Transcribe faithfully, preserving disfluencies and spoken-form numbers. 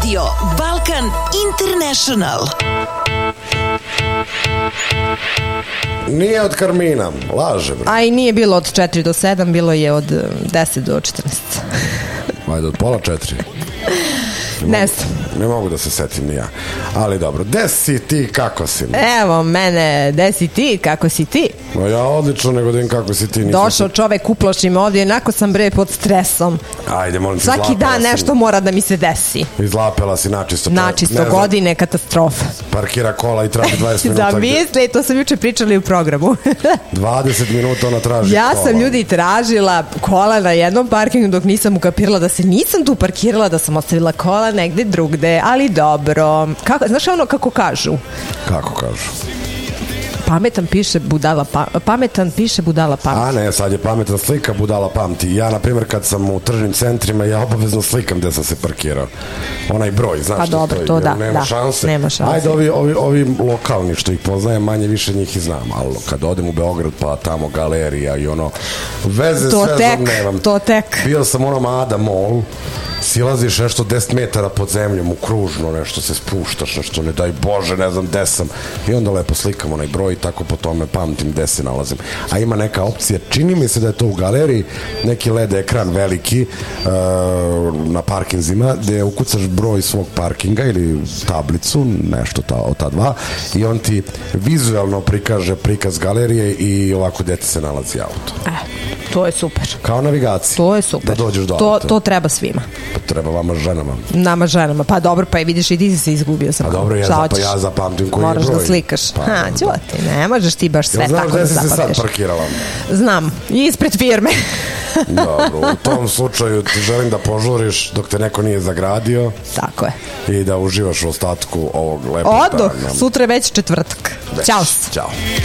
Radio Balkan International. Nije od Karmina, laže. A i nije bilo od četiri do sedam, bilo je od deset do četrnaest. Ajde, od pola četiri. Ne, ne znam. Ne mogu da se setim ni ja. Ali dobro, gde si ti, kako si? Evo mene, gde si ti, kako si ti? No ja odlično, nego da im kako si ti. Došao čovek, uploši me ovdje, jednako sam bre pod stresom. Ajde, molim te, svaki dan nešto si, mora da mi se desi. Izlapela si načisto. Načisto, godine, katastrofa. Parkira kola i traži dvadeset minuta. Zamisli, to sam juče pričali u programu. dvadeset minuta ona traži ja kola. Ja sam ljudi tražila kola na jednom parkingu dok nisam ukapirala da se nisam tu parkirala, da sam ostavila kola negde drugde, ali dobro. Kako, znaš ono kako kažu? Kako kažu? Pametan piše budala pa, pametan piše budala pamti. A ne, sad je pametan slika, budala pamti. Ja, na primjer, kad sam u tržnim centrima, ja obavezno slikam gde sam se parkirao. Onaj broj, znaš pa što dobro, stoji. To da, nema da, šanse. Nema šanse. Ajde, ovi, ovi, ovi lokalni što ih poznajem, manje više njih i znam. Ali kad odem u Beograd, pa tamo galerija i ono, veze to sve tek, nemam. To tek. Bio sam u onom Ada Mall, silaziš nešto deset metara pod zemljom u kružno, nešto se spuštaš, nešto ne daj Bože, ne znam gde sam. I onda lepo slikam onaj broj i tako po tome pamtim gde se nalazim. A ima neka opcija, čini mi se da je to u galeriji, neki L E D ekran veliki uh, na parkinzima, gde ukucaš broj svog parkinga ili tablicu, nešto ta, od ta dva, i on ti vizualno prikaže prikaz galerije i ovako gde ti se nalazi auto. E, to je super. Kao navigacija. To je super. Da dođeš do to, auta. To treba svima. Pa treba vama ženama. Nama ženama. Pa dobro, pa i vidiš i ti si se izgubio sam. Pa dobro, ja, za, pa ja zapamtim koji moraš je broj. Da slikaš. Pa, ha, ćuti, ne možeš ti baš sve ja, tako da zapamtiš. Znaš gde si se sad parkirala? Znam, ispred firme. Dobro, u tom slučaju ti želim da požuriš dok te neko nije zagradio. Tako je. I da uživaš u ostatku ovog lepog Odoh, dana. sutra već četvrtak. Već. Ćao. Ćao.